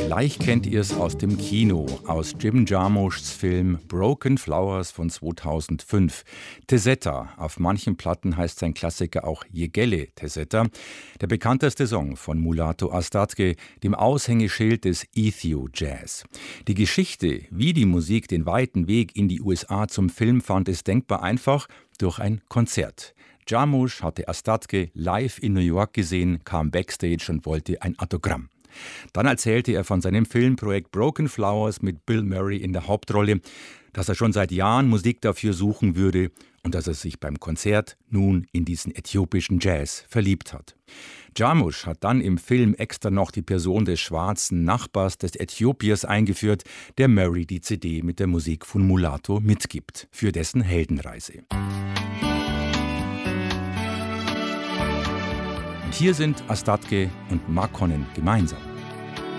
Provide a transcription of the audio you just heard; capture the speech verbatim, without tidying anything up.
Vielleicht kennt ihr es aus dem Kino, aus Jim Jarmuschs Film Broken Flowers von zweitausendfünf. Tezetta, auf manchen Platten heißt sein Klassiker auch Jegelle Tezetta, der bekannteste Song von Mulatu Astatke, dem Aushängeschild des Ethio Jazz. Die Geschichte, wie die Musik den weiten Weg in die U S A zum Film fand, ist denkbar einfach durch ein Konzert. Jarmusch hatte Astatke live in New York gesehen, kam backstage und wollte ein Autogramm. Dann erzählte er von seinem Filmprojekt Broken Flowers mit Bill Murray in der Hauptrolle, dass er schon seit Jahren Musik dafür suchen würde und dass er sich beim Konzert nun in diesen äthiopischen Jazz verliebt hat. Jarmusch hat dann im Film extra noch die Person des schwarzen Nachbars des Äthiopiers eingeführt, der Murray die C D mit der Musik von Mulatu mitgibt, für dessen Heldenreise. Und hier sind Astatke und Makonnen gemeinsam.